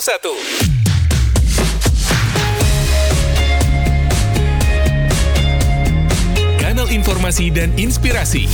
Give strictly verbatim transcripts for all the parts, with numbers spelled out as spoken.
satu. Kanal informasi dan inspirasi.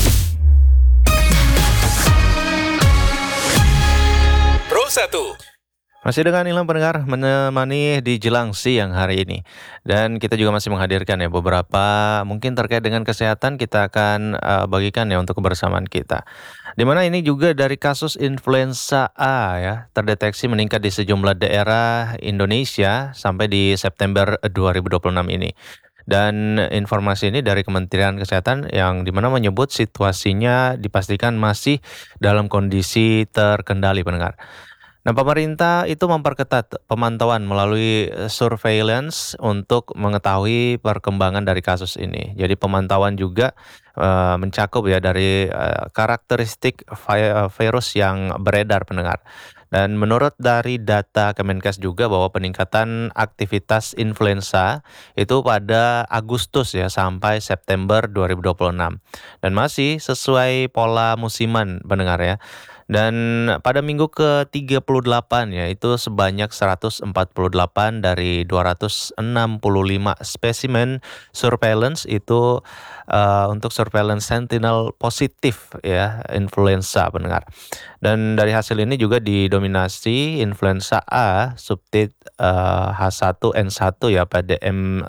Pro satu. Masih dengan Ilham pendengar menemani di Jelang Siang hari ini. Dan kita juga masih menghadirkan ya beberapa mungkin terkait dengan kesehatan kita akan uh, bagikan ya untuk kebersamaan kita. Di mana ini juga dari kasus influenza A ya terdeteksi meningkat di sejumlah daerah Indonesia sampai di September dua ribu dua puluh enam ini. Dan informasi ini dari Kementerian Kesehatan yang dimana menyebut situasinya dipastikan masih dalam kondisi terkendali pendengar. Nah, pemerintah itu memperketat pemantauan melalui surveillance untuk mengetahui perkembangan dari kasus ini. Jadi pemantauan juga uh, mencakup ya dari uh, karakteristik vi- virus yang beredar pendengar. Dan menurut dari data Kemenkes juga bahwa peningkatan aktivitas influenza itu pada Agustus ya sampai September dua ribu dua puluh enam. Dan masih sesuai pola musiman pendengar ya. Dan pada minggu ke tiga puluh delapan ya itu sebanyak seratus empat puluh delapan dari dua ratus enam puluh lima spesimen surveillance itu uh, untuk surveillance sentinel positif ya influenza pendengar. Dan dari hasil ini juga didominasi influenza A subtit uh, H satu N satu ya pada M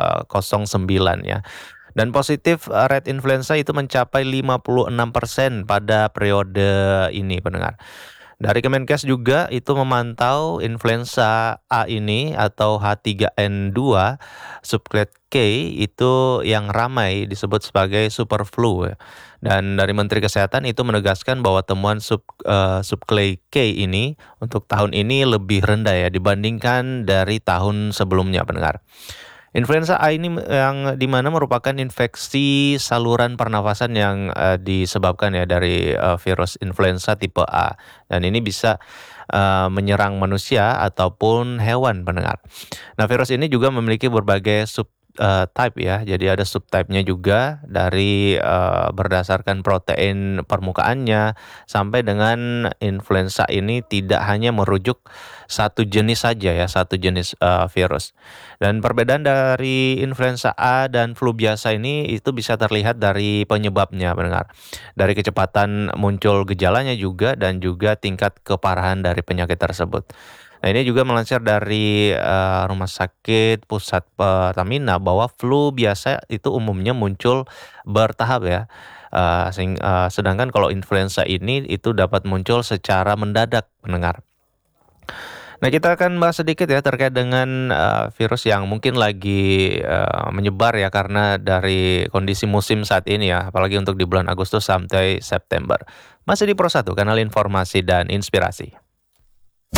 nol sembilan ya. Dan positif rate influenza itu mencapai lima puluh enam persen pada periode ini pendengar. Dari Kemenkes juga itu memantau influenza A ini atau H tiga N dua subclade K itu yang ramai disebut sebagai super flu. Dan dari Menteri Kesehatan itu menegaskan bahwa temuan sub, uh, subclade K ini untuk tahun ini lebih rendah ya dibandingkan dari tahun sebelumnya pendengar. Influenza A ini yang dimana merupakan infeksi saluran pernafasan yang uh, disebabkan ya dari uh, virus influenza tipe A. Dan ini bisa uh, menyerang manusia ataupun hewan pendengar. Nah, virus ini juga memiliki berbagai sub Uh, type ya, jadi ada subtype-nya juga dari uh, berdasarkan protein permukaannya sampai dengan influenza ini tidak hanya merujuk satu jenis saja ya, satu jenis uh, virus. Dan perbedaan dari influenza A dan flu biasa ini itu bisa terlihat dari penyebabnya pendengar. Dari kecepatan muncul gejalanya juga dan juga tingkat keparahan dari penyakit tersebut. Nah, ini juga melansir dari uh, Rumah Sakit Pusat Pertamina bahwa flu biasa itu umumnya muncul bertahap ya. Uh, sing, uh, sedangkan kalau influenza ini itu dapat muncul secara mendadak pendengar. Nah, kita akan bahas sedikit ya terkait dengan uh, virus yang mungkin lagi uh, menyebar ya karena dari kondisi musim saat ini ya, apalagi untuk di bulan Agustus sampai September. Masih di Pro satu, kanal informasi dan inspirasi.